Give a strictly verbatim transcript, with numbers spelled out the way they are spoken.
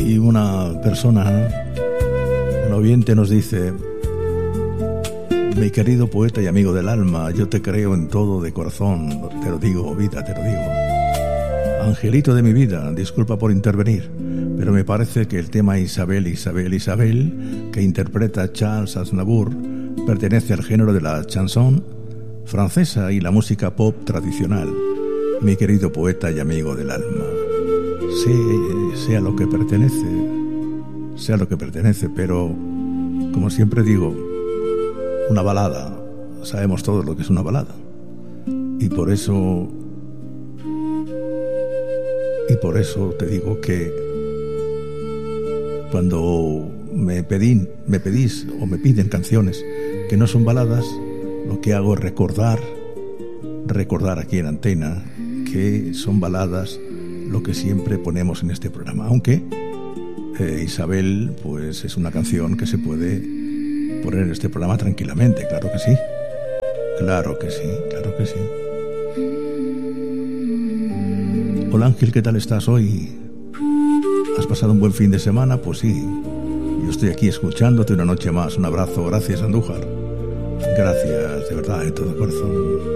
Y una persona, un oyente nos dice: mi querido poeta y amigo del alma, yo te creo en todo de corazón, te lo digo, vida, te lo digo. Angelito de mi vida, disculpa por intervenir, pero me parece que el tema Isabel, Isabel, Isabel, que interpreta Charles Aznavour, pertenece al género de la chanson francesa y la música pop tradicional. Mi querido poeta y amigo del alma, sé, sea lo que pertenece, sea lo que pertenece, pero, como siempre digo, una balada, sabemos todos lo que es una balada. Y por eso, y por eso te digo que cuando me pedí, me pedís o me piden canciones que no son baladas, lo que hago es recordar, recordar aquí en Antena que son baladas lo que siempre ponemos en este programa. Aunque eh, Isabel, pues es una canción que se puede poner en este programa tranquilamente, claro que sí, claro que sí, claro que sí. Hola Ángel, ¿qué tal estás hoy? ¿Has pasado un buen fin de semana? Pues sí, yo estoy aquí escuchándote una noche más. Un abrazo, gracias Andújar, gracias de verdad de todo corazón.